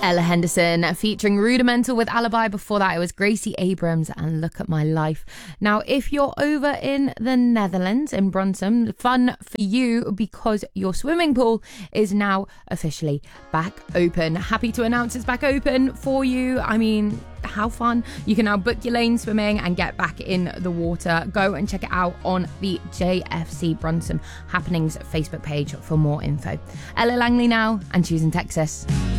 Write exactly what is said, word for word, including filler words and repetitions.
Ella Henderson featuring Rudimental with Alibi. Before that, it was Gracie Abrams and Look at My Life. Now, if you're over in the Netherlands, in Brunssum, fun for you because your swimming pool is now officially back open. Happy to announce it's back open for you. I mean, how fun. You can now book your lane swimming and get back in the water. Go and check it out on the J F C Brunssum Happenings Facebook page for more info. Ella Langley now and Choosing Texas.